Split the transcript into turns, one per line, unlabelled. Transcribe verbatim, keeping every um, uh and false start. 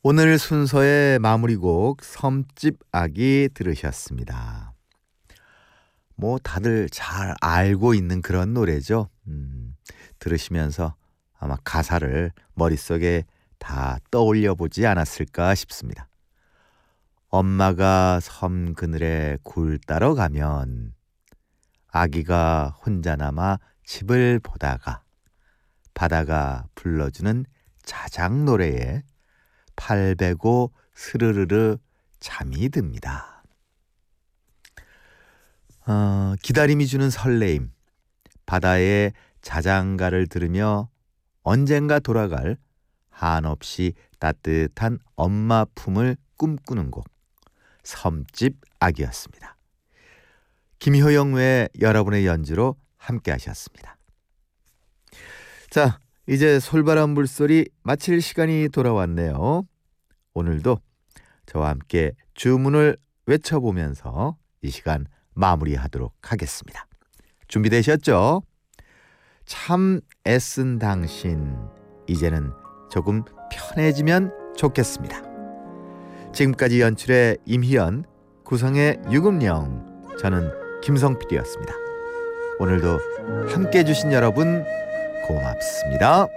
오늘 순서의 마무리곡 섬집 아기 들으셨습니다. 뭐 다들 잘 알고 있는 그런 노래죠. 음, 들으시면서 아마 가사를 머릿속에 다 떠올려 보지 않았을까 싶습니다. 엄마가 섬 그늘에 굴 따러 가면 아기가 혼자 남아 집을 보다가 바다가 불러주는 자작 노래에 팔 베고 스르르르 잠이 듭니다. 어, 기다림이 주는 설레임, 바다의 자장가를 들으며 언젠가 돌아갈 한없이 따뜻한 엄마 품을 꿈꾸는 곡 섬집 아기였습니다. 김효영 외 여러분의 연주로 함께 하셨습니다. 자, 이제 솔바람 물소리 마칠 시간이 돌아왔네요. 오늘도 저와 함께 주문을 외쳐보면서 이 시간 마무리하도록 하겠습니다. 준비되셨죠? 참 애쓴 당신, 이제는 조금 편해지면 좋겠습니다. 지금까지 연출의 임희연, 구성의 유금영, 저는 김성필이었습니다. 오늘도 함께해 주신 여러분 고맙습니다.